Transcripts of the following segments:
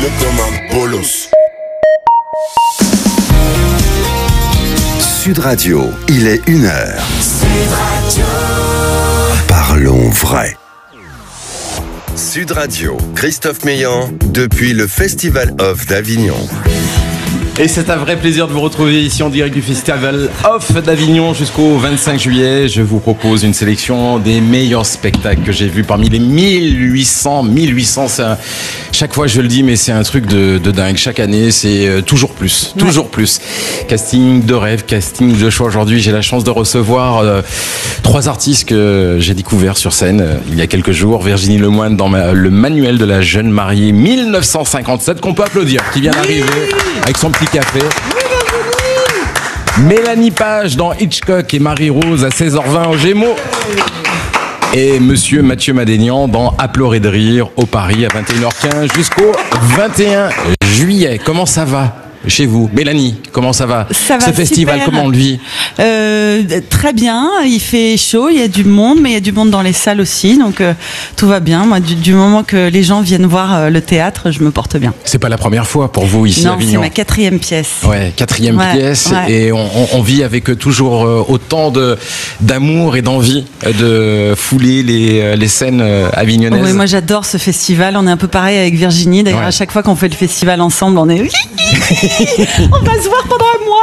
comme un bolos. Sud Radio, il est 1h. Sud Radio. Parlons vrai. Sud Radio, Christophe Meillan, depuis le Festival Off d'Avignon. Et c'est un vrai plaisir de vous retrouver ici en direct du Festival Off d'Avignon jusqu'au 25 juillet. Je vous propose une sélection des meilleurs spectacles que j'ai vus parmi les 1800. Chaque fois je le dis, mais c'est un truc de dingue. Chaque année, c'est toujours plus. Casting de rêve, casting de choix. Aujourd'hui, j'ai la chance de recevoir 3 artistes que j'ai découverts sur scène il y a quelques jours. Virginie Lemoine dans le manuel de la jeune mariée 1957, qu'on peut applaudir, qui vient d'arriver avec son petit café. Mélanie Page dans Hitchcock et Marie-Rose à 16h20 au Gémeaux. Et monsieur Mathieu Madénian dans À pleurer de rire au Paris à 21h15 jusqu'au 21 juillet. Comment ça va chez vous? Mélanie, comment ça va? Ça va Ce festival, super. comment on le vit? Très bien, il fait chaud, il y a du monde, mais il y a du monde dans les salles aussi, donc tout va bien. Moi, du moment que les gens viennent voir le théâtre, je me porte bien. C'est pas la première fois pour vous ici à Non, c'est Avignon? ma 4e pièce. Ouais, 4e pièce, ouais. et on vit avec toujours autant d'amour et d'envie de fouler les scènes avignonnaises. Oui, moi j'adore ce festival, on est un peu pareil avec Virginie, d'ailleurs Ouais. à chaque fois qu'on fait le festival ensemble, on est... on va se voir pendant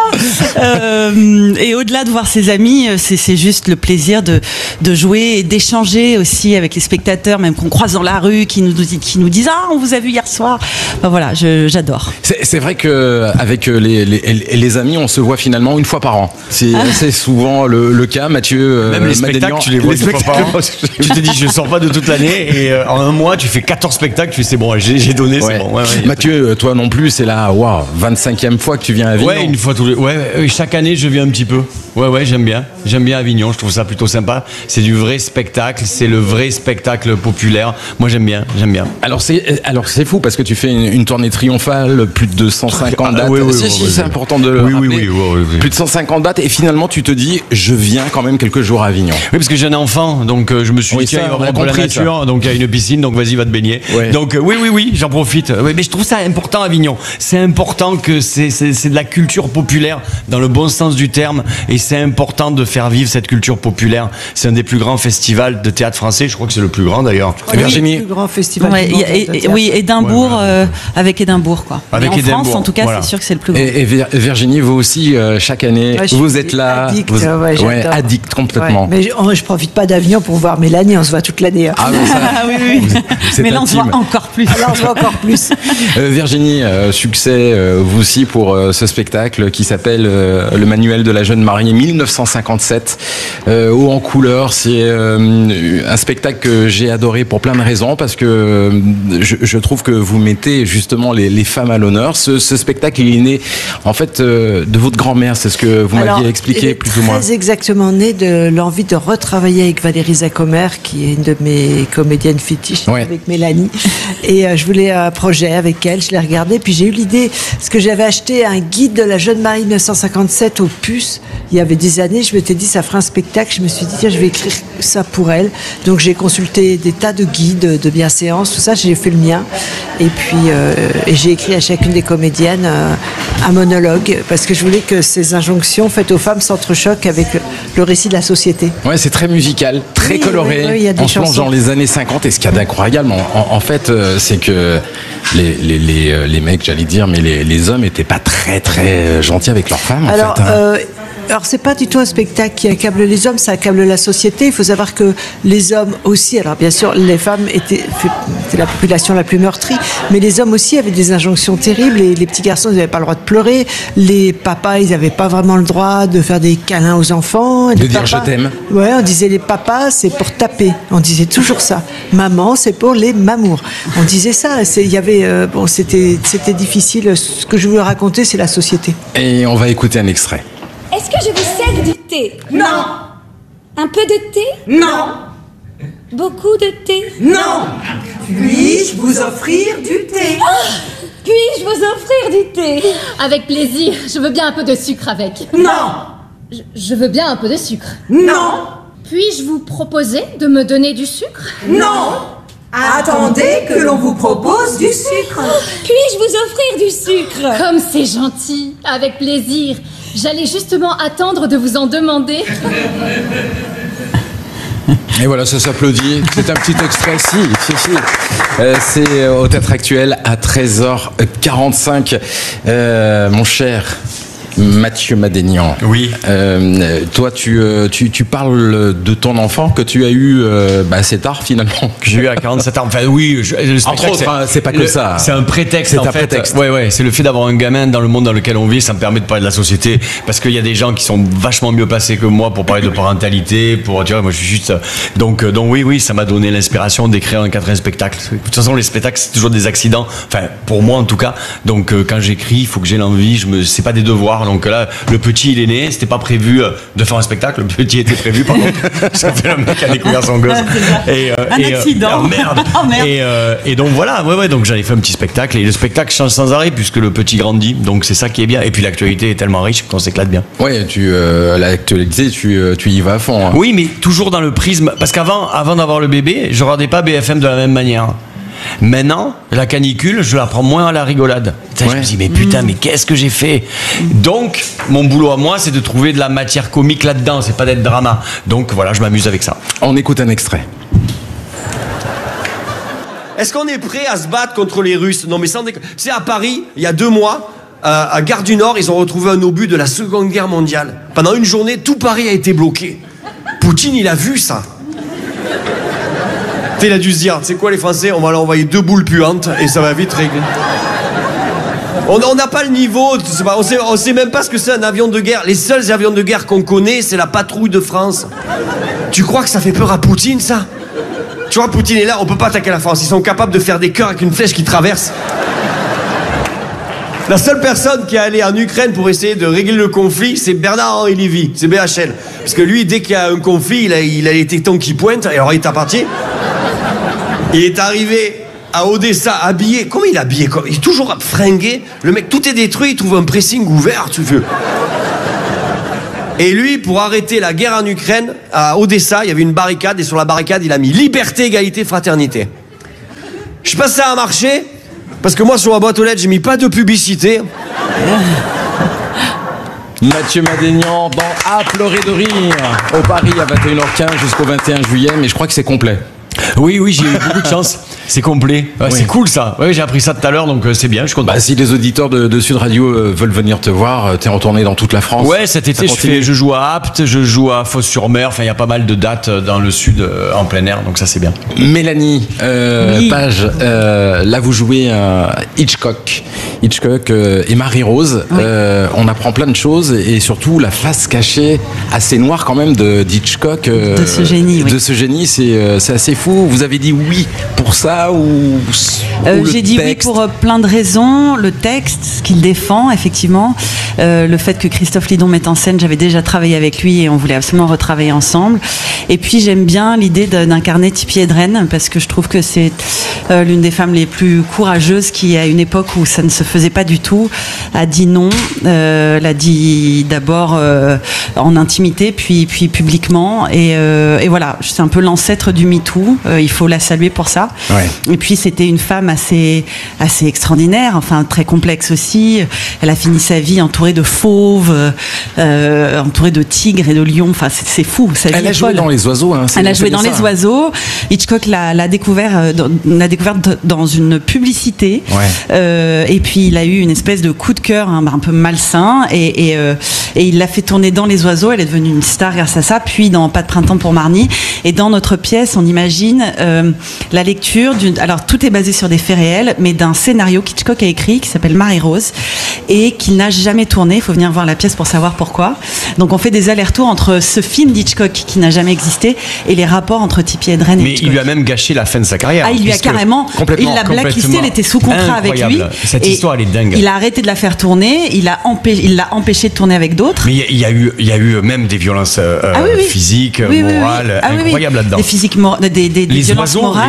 un mois. Et au-delà de voir ses amis, c'est juste le plaisir de jouer et d'échanger aussi avec les spectateurs, même qu'on croise dans la rue, qui nous disent ah, on vous a vu hier soir. Enfin, voilà, j'adore. C'est vrai que avec les amis, on se voit finalement une fois par an. C'est assez souvent le cas, Mathieu. Même les spectacles, Madénian. tu les vois une fois par an. Tu te dis, je sors pas de toute l'année, et en un mois, tu fais 14 spectacles, tu fais, c'est bon, j'ai donné, Ouais. c'est bon. Ouais, Mathieu, toi non plus, c'est la 25e fois que tu viens à Avignon. Ouais, une fois tous les. Ouais, chaque année, je viens un petit peu. Ouais, j'aime bien. J'aime bien Avignon, je trouve ça plutôt sympa. C'est du vrai spectacle, c'est le vrai spectacle populaire. Moi, j'aime bien. Alors c'est fou parce que tu fais une tournée triomphale, plus de 250 dates. oui, C'est important de le rappeler. Oui. Plus de 150 dates, et finalement tu te dis, je viens quand même quelques jours à Avignon. Oui, parce que j'ai un enfant, donc je me suis Oui, dit, tiens, ça, il va on a voir un peu la compris, nature, donc il y a une piscine, donc vas-y, va te baigner. Ouais. Donc oui, j'en profite. Oui, mais je trouve ça important, Avignon. C'est important que c'est de la culture populaire, dans le bon sens du terme, et c'est important de faire vivre cette culture populaire. C'est un des plus grands festivals de théâtre français, je crois que c'est le plus grand d'ailleurs. Virginie. Le plus grand festival Ouais, du monde de théâtre. oui, Édimbourg, avec Édimbourg, quoi. Avec Et en Édimbourg, France, en tout cas, voilà. c'est sûr que c'est le plus grand. Et Virginie, vous aussi, chaque année, Ouais, je vous suis êtes là. addict, vous, ouais, j'adore. addict complètement. Ouais, mais je profite pas d'Avignon pour voir Mélanie, on se voit toute l'année. Hein. Ah, mais ça, Ah oui. c'est Mais là, on se voit intime. encore plus. Alors on se voit encore plus. Virginie, succès vous aussi pour ce spectacle qui s'appelle Le manuel de la jeune mariée 1957, haut en couleur. C'est un spectacle que j'ai adoré pour plein de raisons, parce que je trouve que vous mettez justement les femmes à l'honneur. Ce spectacle, il est né en fait de votre grand-mère, c'est ce que vous Alors, m'aviez expliqué il est plus ou moins. Très exactement né de l'envie de retravailler avec Valérie Zacomer, qui est une de mes comédiennes fétiches, Ouais. avec Mélanie. Et je voulais un projet avec elle, je l'ai regardé, puis j'ai eu l'idée, parce que j'avais acheté un guide de la jeune mariée 1957 aux puces, il y avait des années, je m'étais dit ça fera un spectacle, je me suis dit tiens, je vais écrire ça pour elle. Donc j'ai consulté des tas de guides de bienséance, tout ça, j'ai fait le mien. Et puis et j'ai écrit à chacune des comédiennes un monologue, parce que je voulais que ces injonctions faites aux femmes s'entrechoquent avec le récit de la société. Ouais, c'est très musical, très Oui, coloré. oui, il y a des on se plonge chansons. dans les années 50, et ce qu'il y a d'incroyable, en fait, c'est que les mecs, j'allais dire, mais les hommes étaient pas très gentils avec leurs femmes. Alors, en fait, hein. Alors c'est pas du tout un spectacle qui accable les hommes, ça accable la société. Il faut savoir que les hommes aussi, alors bien sûr les femmes étaient la population la plus meurtrie, mais les hommes aussi avaient des injonctions terribles, et les petits garçons ils n'avaient pas le droit de pleurer, les papas ils n'avaient pas vraiment le droit de faire des câlins aux enfants. De Les dire papas- je t'aime. Ouais, on disait les papas c'est pour taper, on disait toujours ça. Maman c'est pour les mamours, on disait ça. Il y avait c'était difficile. Ce que je voulais raconter c'est la société. Et on va écouter un extrait. Est-ce que je vous sers du thé? Non. Un peu de thé? Non. Beaucoup de thé? Non. Puis-je vous offrir du thé? Puis-je vous offrir du thé? Avec plaisir, je veux bien un peu de sucre avec. Non. Je veux bien un peu de sucre. Non. Puis-je vous proposer de me donner du sucre? Non. Attendez que l'on vous propose du sucre. Puis-je vous offrir du sucre? Comme c'est gentil, avec plaisir. J'allais justement attendre de vous en demander. Et voilà, ça s'applaudit. C'est un petit extrait, si. C'est au Théâtre Actuel à 13h45. Mon cher Mathieu Madénian. Oui. Toi, tu parles de ton enfant que tu as eu assez tard finalement. Que j'ai eu à 47 ans. Enfin, oui. Entre autres, c'est pas que ça. C'est un prétexte. C'est en un fait. prétexte. Ouais. C'est le fait d'avoir un gamin dans le monde dans lequel on vit. Ça me permet de parler de la société. Parce qu'il y a des gens qui sont vachement mieux placés que moi pour parler de parentalité. Tu vois, moi, je suis juste. Donc oui, ça m'a donné l'inspiration d'écrire un 4e spectacle. De toute façon, les spectacles, c'est toujours des accidents. Enfin, pour moi en tout cas. Donc, quand j'écris, il faut que j'ai l'envie. C'est pas des devoirs. Donc là, le petit, il est né. C'était pas prévu de faire un spectacle. Le petit était prévu, par contre. Ça fait le mec qui a découvert son gosse. Un accident. Merde. Oh, merde. Et donc voilà, donc j'avais fait un petit spectacle. Et le spectacle change sans arrêt puisque le petit grandit. Donc c'est ça qui est bien. Et puis l'actualité est tellement riche qu'on s'éclate bien. Ouais, l'actualité, tu y vas à fond. Hein. Oui, mais toujours dans le prisme. Parce avant d'avoir le bébé, je regardais pas BFM de la même manière. Maintenant, la canicule, je la prends moins à la rigolade. Je me dis, mais putain, mais qu'est-ce que j'ai fait? Donc, mon boulot à moi, c'est de trouver de la matière comique là-dedans, c'est pas d'être drama. Donc voilà, je m'amuse avec ça. On écoute un extrait. Est-ce qu'on est prêt à se battre contre les Russes? Non, mais sans déconner. C'est à Paris, il y a 2 mois, à Gare du Nord, ils ont retrouvé un obus de la Seconde Guerre mondiale. Pendant une journée, tout Paris a été bloqué. Poutine, il a vu ça. Il a dû se dire, tu sais quoi les Français, on va leur envoyer 2 boules puantes et ça va vite régler. On n'a pas le niveau, on sait même pas ce que c'est un avion de guerre. Les seuls avions de guerre qu'on connaît, c'est la patrouille de France. Tu crois que ça fait peur à Poutine, ça? Tu vois, Poutine est là, on peut pas attaquer la France. Ils sont capables de faire des cœurs avec une flèche qui traverse. La seule personne qui est allée en Ukraine pour essayer de régler le conflit, c'est Bernard-Henri Lévy, c'est BHL. Parce que lui, dès qu'il y a un conflit, il a les tétons qui pointent, et alors il est parti. Il est arrivé à Odessa habillé. Comment il est habillé? Il est toujours fringué. Le mec, tout est détruit, il trouve un pressing ouvert, tu veux. Et lui, pour arrêter la guerre en Ukraine, à Odessa, il y avait une barricade, et sur la barricade, il a mis liberté, égalité, fraternité. Je sais pas si ça a marché, parce que moi, sur ma boîte aux lettres, j'ai mis pas de publicité. Mathieu Madénian dans À pleurer de rire au Paris à 21h15 jusqu'au 21 juillet, mais je crois que c'est complet. Oui, j'ai eu beaucoup de chance. C'est complet. Ouais, oui. C'est cool ça. Ouais, j'ai appris ça tout à l'heure, donc c'est bien, je suis content. Si les auditeurs de Sud Radio veulent venir te voir, t'es retourné dans toute la France. Ouais, cet été je joue à Apt, je joue à Fos-sur-Mer. Enfin, il y a pas mal de dates dans le sud en plein air, donc ça c'est bien. Mélanie Page, là vous jouez Hitchcock et Marie-Rose. Oui. On apprend plein de choses et surtout la face cachée assez noire quand même d'Hitchcock. De ce génie. De ce génie, c'est assez fou. Vous avez dit oui pour ça ou j'ai dit oui pour plein de raisons. Le texte, ce qu'il défend, effectivement. Le fait que Christophe Lidon mette en scène, j'avais déjà travaillé avec lui et on voulait absolument retravailler ensemble. Et puis j'aime bien l'idée d'incarner Tippi Hedren parce que je trouve que c'est l'une des femmes les plus courageuses qui, à une époque où ça ne se faisait pas du tout, a dit non. L'a dit d'abord en intimité, puis publiquement. Et voilà, c'est un peu l'ancêtre du MeToo. Il faut la saluer pour ça. Ouais. Et puis c'était une femme assez extraordinaire, enfin très complexe aussi. Elle a fini sa vie entourée de fauves, entourée de tigres et de lions. Enfin, c'est fou. Elle a joué dans Les Oiseaux. Hein, elle a joué dans Les Oiseaux. Hitchcock l'a découverte dans une publicité. Ouais. Et puis il a eu une espèce de coup de cœur un peu malsain et il l'a fait tourner dans Les Oiseaux. Elle est devenue une star grâce à ça. Puis dans Pas de printemps pour Marnie. Et dans notre pièce, on imagine la lecture alors tout est basé sur des faits réels, mais d'un scénario qu'Hitchcock a écrit qui s'appelle Marie-Rose et qu'il n'a jamais tourné. Il faut venir voir la pièce pour savoir pourquoi. Donc on fait des allers-retours entre ce film d'Hitchcock qui n'a jamais existé et les rapports entre Tippi Hedren et Hitchcock. Mais il lui a même gâché la fin de sa carrière. Il lui a carrément, il l'a blacklisté, elle était sous contrat avec lui. Cette histoire, elle est dingue. Il a arrêté de la faire tourner, il l'a empêché de tourner avec d'autres. Mais il y a eu même des violences physiques, morales, incroyables là-dedans. Des violences morales.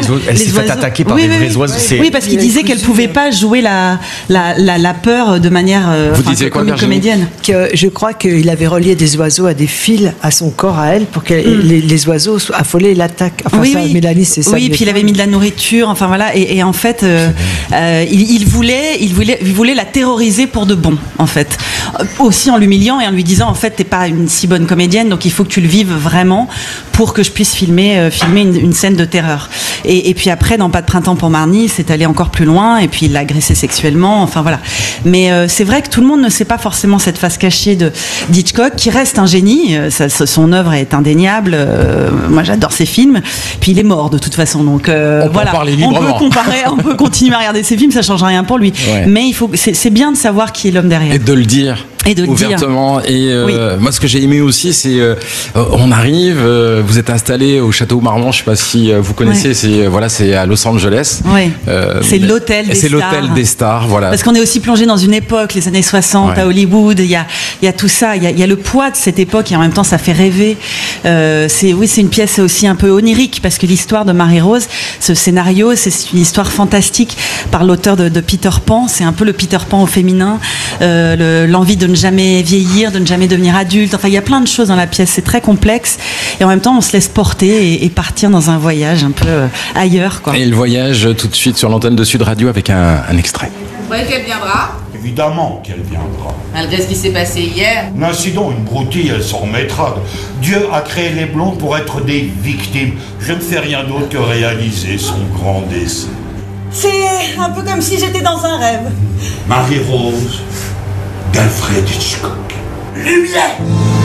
s'est fait attaquer par des vrais oiseaux. Oui, parce qu'il disait qu'elle pouvait pas jouer la peur de manière comme une comédienne. Que je crois qu'il avait relié des oiseaux à des fils à son corps à elle pour que les oiseaux affolés l'attaquent. Enfin, Mélanie, c'est ça. Oui, puis il avait mis de la nourriture. Enfin voilà, et en fait, il voulait la terroriser pour de bon, en fait. Aussi en l'humiliant et en lui disant, en fait, t'es pas une si bonne comédienne, donc il faut que tu le vives vraiment pour que je puisse filmer une scène de terreur. Et puis après, dans Pas de printemps pour Marnie, c'est allé encore plus loin, et puis il l'a agressée sexuellement, enfin voilà. Mais c'est vrai que tout le monde ne sait pas forcément cette face cachée d'Hitchcock, qui reste un génie. Son œuvre est indéniable. Moi, j'adore ses films. Puis il est mort de toute façon, donc voilà. On peut continuer à regarder ses films, ça change rien pour lui. Ouais. Mais c'est bien de savoir qui est l'homme derrière. Et de le dire. Ouvertement. Et moi, ce que j'ai aimé aussi, c'est on arrive, vous êtes installé au Château Marmont, je sais pas si vous connaissez, c'est à Los Angeles. Oui. C'est l'hôtel des stars. C'est l'hôtel des stars, voilà. Parce qu'on est aussi plongé dans une époque, les années 60 à Hollywood. Il y a tout ça, il y a le poids de cette époque et en même temps ça fait rêver. C'est une pièce aussi un peu onirique parce que l'histoire de Marie-Rose, ce scénario, c'est une histoire fantastique par l'auteur de Peter Pan. C'est un peu le Peter Pan au féminin, l'envie de ne jamais vieillir, de ne jamais devenir adulte. Enfin, il y a plein de choses dans la pièce. C'est très complexe. Et en même temps, on se laisse porter et partir dans un voyage un peu ailleurs, quoi. Et le voyage tout de suite sur l'antenne de Sud Radio avec un extrait. Vous croyez qu'elle viendra ? Évidemment qu'elle viendra. Malgré ce qui s'est passé hier. L'incident, une broutille, elle s'en remettra. Dieu a créé les blondes pour être des victimes. Je ne fais rien d'autre que réaliser son grand dessein. C'est un peu comme si j'étais dans un rêve. Marie-Rose d'Alfred Hitchcock. Lumière!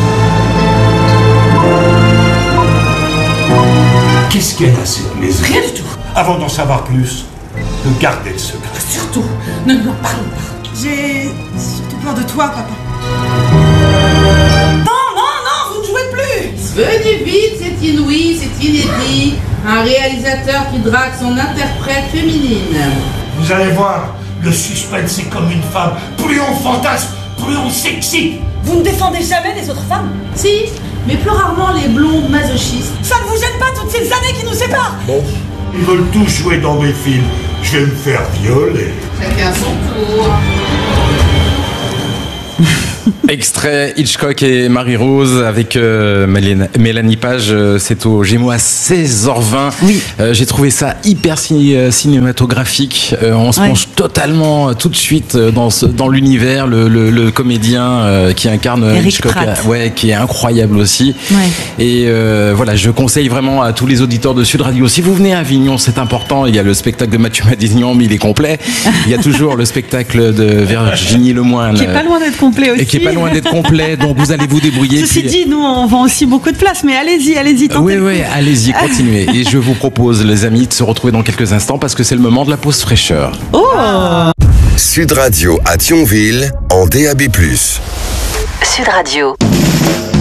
Qu'est-ce qu'elle a, cette maison? Rien du tout. Avant d'en savoir plus, gardez le secret. Surtout, ne nous en parlons pas. J'ai surtout peur de toi, papa. Non, vous ne jouez plus. Venez vite, c'est inouï, c'est inédit. Un réalisateur qui drague son interprète féminine. Vous allez voir, le suspense est comme une femme. Plus on fantasme, plus on s'excite. Vous ne défendez jamais les autres femmes? Si, mais plus rarement les blondes masochistes. Ça ne vous gêne pas toutes ces années qui nous séparent? Bon, ils veulent tous jouer dans mes films. Je vais me faire violer. Chacun son tour. Extrait Hitchcock et Marie-Rose avec Mélanie Page, c'est au Gémeaux à 16h20. Oui. J'ai trouvé ça hyper cinématographique. On se plonge totalement tout de suite dans l'univers, le comédien qui incarne Eric Hitchcock, qui est incroyable aussi. Ouais. Et voilà, je conseille vraiment à tous les auditeurs de Sud Radio. Si vous venez à Avignon, c'est important. Il y a le spectacle de Mathieu Madignan, mais il est complet. Il y a toujours le spectacle de Virginie Lemoine, qui est pas loin d'être complet aussi. Et qui est pas loin d'être complet, donc vous allez vous débrouiller. Ceci dit, nous on vend aussi beaucoup de places, mais allez-y, tentez. Oui, allez-y, continuez. Et je vous propose, les amis, de se retrouver dans quelques instants parce que c'est le moment de la pause fraîcheur. Oh Sud Radio à Thionville en DAB+. Sud Radio.